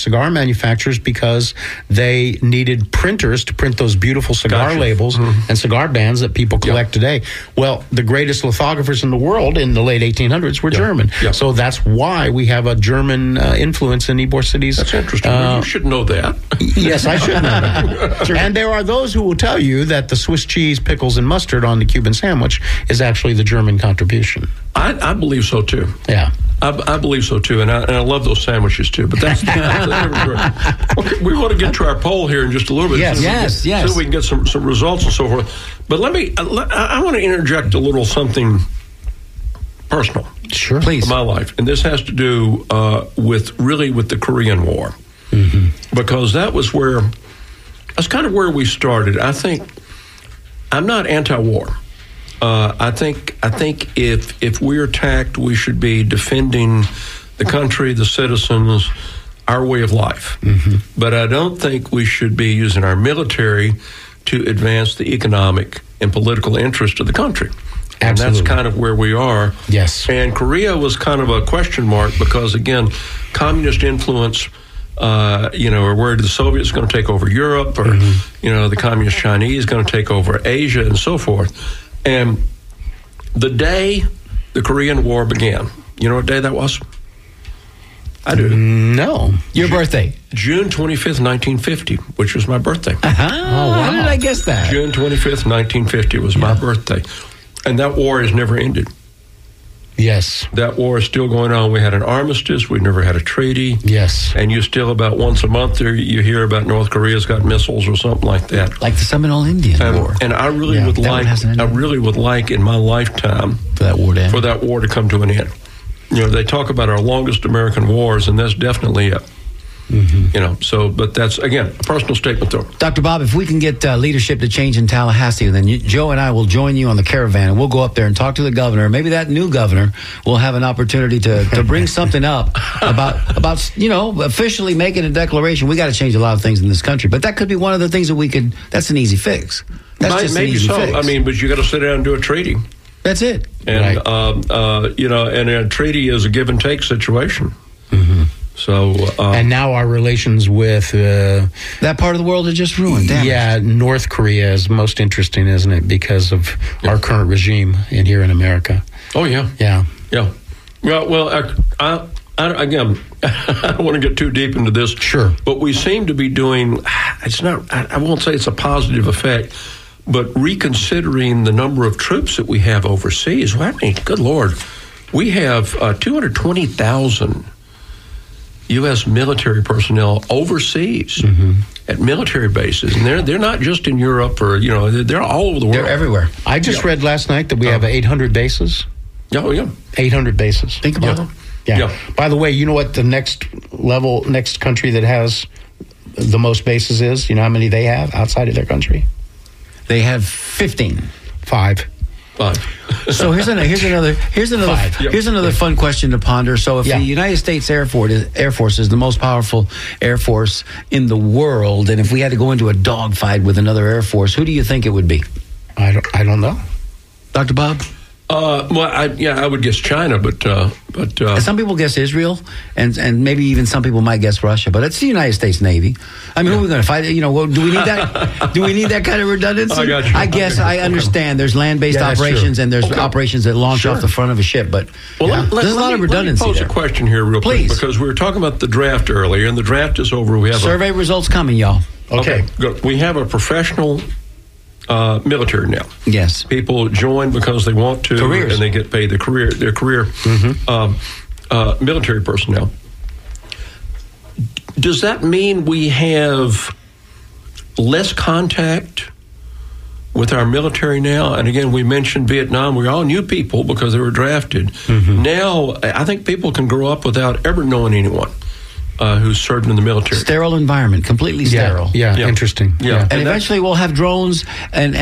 cigar manufacturers because they needed printers to print those beautiful cigar labels and cigar bands that people collect today. Well, the greatest lithographers in the world in the late 1800s were German. So that's why we have a German influence in Ybor City's. That's interesting. You should know that. Yes, I should know that. And there are those who will tell you that the Swiss cheese, pickles, and mustard on the Cuban sandwich is actually the German contribution. I believe so, too. Yeah. I believe so, too. And I love those sandwiches, too. But that's okay, we want to get to our poll here in just a little bit. Yes. So we can get some results and so forth. But I want to interject a little something personal. Sure. Please. In my life. And this has to do with the Korean War. Because that's kind of where we started. I think I'm not anti-war. I think if we're attacked, we should be defending the country, the citizens, our way of life. But I don't think we should be using our military to advance the economic and political interest of the country. And that's kind of where we are. Yes. And Korea was kind of a question mark because, again, communist influence, or where the Soviets going to take over Europe or, the communist Chinese going to take over Asia and so forth. And the day the Korean War began, you know what day that was? I do. No. Your birthday? June 25th, 1950, which was my birthday. How did I guess that? June 25th, 1950 was my birthday. And that war has never ended. Yes. That war is still going on. We had an armistice. We never had a treaty. Yes. And you still, about once a month, you hear about North Korea's got missiles or something like that. Like the Seminole Indian War. And I really would like in my lifetime for that war to come to an end. They talk about our longest American wars, and that's definitely it. But that's, again, a personal statement, though. Dr. Bob, if we can get leadership to change in Tallahassee, then Joe and I will join you on the caravan, and we'll go up there and talk to the governor. Maybe that new governor will have an opportunity to bring something up about officially making a declaration. We got to change a lot of things in this country, but that could be one of the things that that's an easy fix. That's maybe so. Fix. I mean, but you got to sit down and do a treaty. That's it. And, and a treaty is a give and take situation. So, and now our relations with that part of the world are just ruined. North Korea is most interesting, isn't it? Because of our current regime here in America. Oh yeah. Well, I don't want to get too deep into this. Sure. But we seem to be doing. It's not. I won't say it's a positive effect, but reconsidering the number of troops that we have overseas. Well, I mean, good Lord, we have 220,000. U.S. military personnel overseas at military bases, and they're not just in Europe or they're all over the world. They're everywhere. I just read last night that we have 800 bases. Oh yeah, 800 bases. Think about it. Yeah. By the way, you know what the next country that has the most bases is? You know how many they have outside of their country? They have 15. 5. So here's another fun question to ponder. So if the United States Air Force is the most powerful Air Force in the world, and if we had to go into a dogfight with another Air Force, who do you think it would be? I don't know. Dr. Bob? I would guess China, but some people guess Israel, and maybe even some people might guess Russia. But it's the United States Navy. I mean, who are we going to fight? Do we need that? Do we need that kind of redundancy? I got you. I guess I understand. There's land-based operations, and there's operations that launch off the front of a ship. But there's a lot of redundancy. Let me pose a question here, real quick, because we were talking about the draft earlier, and the draft is over. We have survey results coming, y'all. Okay, good. We have a professional military now. Yes, people join because they want to, careers, and they get paid their career military personnel. Does that mean we have less contact with our military now? And again, we mentioned Vietnam. We all knew people because they were drafted. Now, I think people can grow up without ever knowing anyone who's served in the military. Sterile environment, completely sterile. Yeah. Interesting. Yeah. And eventually we'll have drones and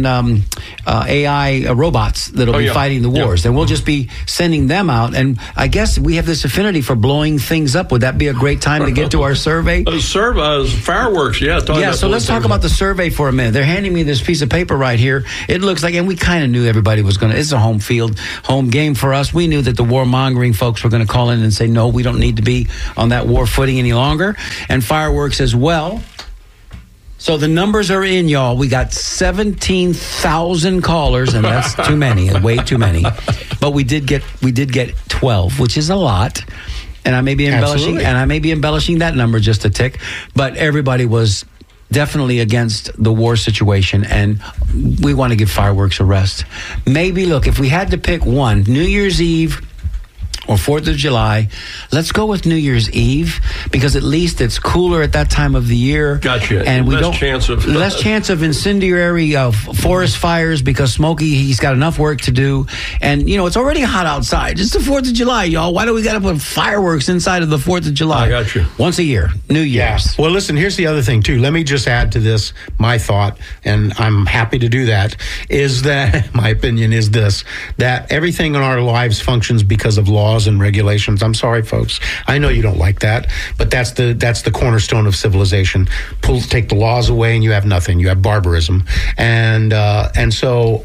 AI robots that'll be fighting the wars. And we'll just be sending them out. And I guess we have this affinity for blowing things up. Would that be a great time to get to our survey? Fireworks, so let's talk about the survey for a minute. They're handing me this piece of paper right here. It looks like, and we kind of knew everybody was going to, it's a home game for us. We knew that the warmongering folks were going to call in and say, no, we don't need to be on that war footing any longer, and fireworks as well. So the numbers are in, y'all. We got 17,000 callers, and that's too many, way too many. But we did get 12, which is a lot. And I may be embellishing that number just a tick. But everybody was definitely against the war situation, and we want to give fireworks a rest. Maybe, look, if we had to pick one, New Year's Eve or 4th of July, let's go with New Year's Eve, because at least it's cooler at that time of the year. Gotcha. And we less chance of incendiary forest fires, because Smokey, he's got enough work to do. And, it's already hot outside. It's the 4th of July, y'all. Why do we got to put fireworks inside of the 4th of July? I got you. Once a year, New Year's. Yeah. Well, listen, here's the other thing, too. Let me just add to this my thought, and I'm happy to do that, is that, my opinion is this, that everything in our lives functions because of laws and regulations. I'm sorry, folks. I know you don't like that, but that's the cornerstone of civilization. Take the laws away, and you have nothing. You have barbarism, and so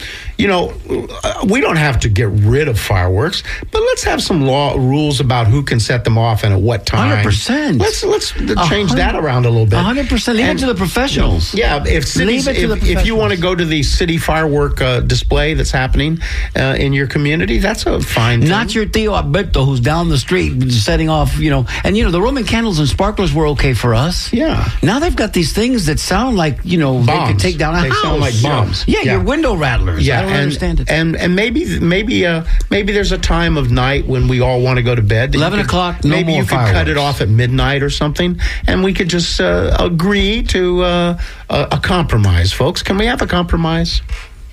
we don't have to get rid of fireworks, but let's have some rules about who can set them off and at what time. 100%. Let's change that around a little bit. 100%. Leave it to the professionals. Yeah, if you want to go to the city firework display that's happening in your community, that's a fine thing. Not your Theo Alberto who's down the street setting off, and the Roman candles and sparklers were okay for us. Yeah. Now they've got these things that sound like, bombs. They could take down a house. They sound like bombs. Yeah, your window rattlers. Yeah, I don't understand it. And maybe there's a time of night when we all want to go to bed. 11 o'clock, no maybe more you could fireworks. cut it off at midnight or something, and we could just agree to a compromise, folks. Can we have a compromise?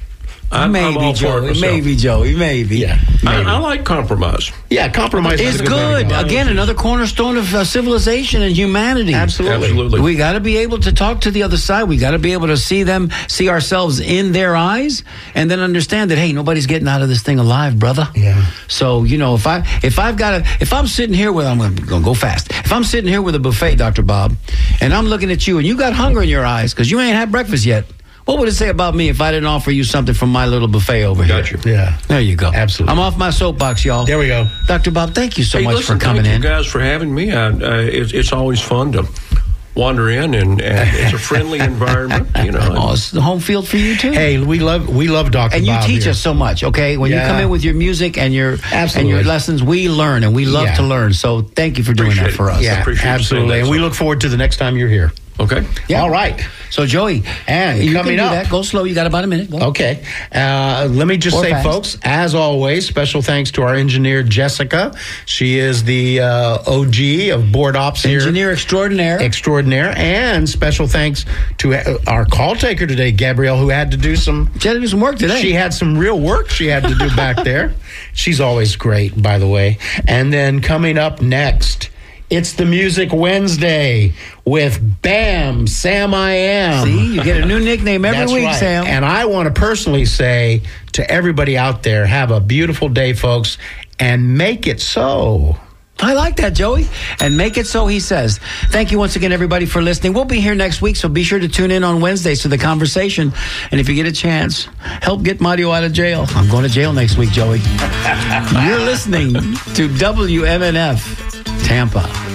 Maybe, Joey. Maybe. Yeah. I like compromise. Yeah, compromise is is good. Again, another cornerstone of civilization and humanity. Absolutely. We got to be able to talk to the other side. We got to be able to see ourselves in their eyes, and then understand that, hey, nobody's getting out of this thing alive, brother. Yeah. So if I'm sitting here with, I'm going to go fast. If I'm sitting here with a buffet, Dr. Bob, and I'm looking at you, and you got hunger in your eyes because you ain't had breakfast yet. What would it say about me if I didn't offer you something from my little buffet over here? Got you. Yeah. There you go. Absolutely. I'm off my soapbox, y'all. There we go. Dr. Bob, thank you so much for coming in. Thank you guys for having me. It's always fun to wander in, and it's a friendly environment. It's the home field for you, too. Hey, we love Dr. Bob. And you teach here. us so much, okay? When you come in with your music and your lessons, we learn, and we love to learn. So thank you for doing that for us. Yeah, absolutely. And we look forward to the next time you're here. Okay. Yeah. All right. So, Joey, and you coming can do up. that. Go slow. You got about a minute. Go. Okay. Let me just say, folks, as always, special thanks to our engineer, Jessica. She is the OG of board ops here. Engineer extraordinaire. And special thanks to our call taker today, Gabrielle, who had to do some... She had to do some work today. She had some real work she had to do back there. She's always great, by the way. And then coming up next... It's the Music Wednesday with Bam, Sam I Am. See, you get a new nickname every week, right. Sam. And I want to personally say to everybody out there, have a beautiful day, folks, and make it so. I like that, Joey. And make it so, he says. Thank you once again, everybody, for listening. We'll be here next week, so be sure to tune in on Wednesdays to the conversation. And if you get a chance, help get Mario out of jail. I'm going to jail next week, Joey. You're listening to WMNF Tampa.